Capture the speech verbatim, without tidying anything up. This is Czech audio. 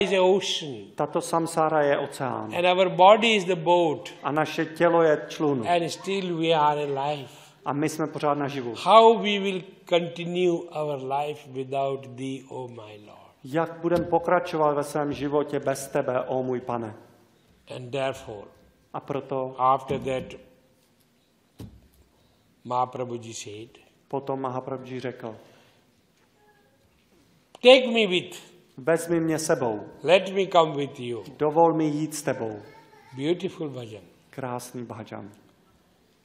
is a ocean. Tato samsára je oceán. And our body is the boat. A naše tělo je člun. And still we are alive. A my jsme pořád naživu. How we will continue our life without thee, O my Lord. Jak budeme pokračovat ve svém životě bez tebe, o můj pane? And therefore, a proto after that, Mahaprabhuji said, potom Mahaprabhuji řekl, take me with, vezmi mě sebou, let me come with you. dovol mi jít s tebou. Beautiful bhajan. Krásný bhajan.